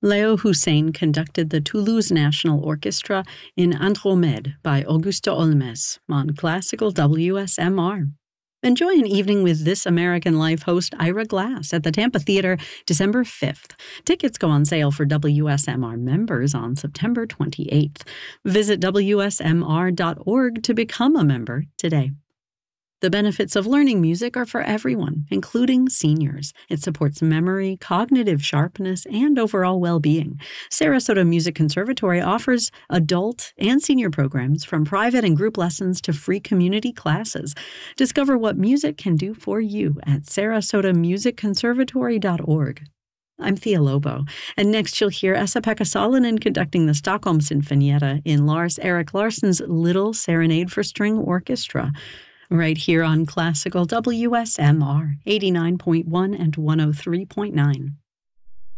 Leo Hussein conducted the Toulouse National Orchestra in Andromède by Auguste Olmes on classical WSMR. Enjoy an evening with This American Life host Ira Glass at the Tampa Theater December 5th. Tickets go on sale for WSMR members on September 28th. Visit WSMR.org to become a member today. The benefits of learning music are for everyone, including seniors. It supports memory, cognitive sharpness, and overall well-being. Sarasota Music Conservatory offers adult and senior programs from private and group lessons to free community classes. Discover what music can do for you at sarasotamusicconservatory.org. I'm Thea Lobo, and next you'll hear Esa-Pekka Salonen conducting the Stockholm Sinfonietta in Lars-Erik Larsson's Little Serenade for String Orchestra, right here on Classical WSMR 89.1 and 103.9.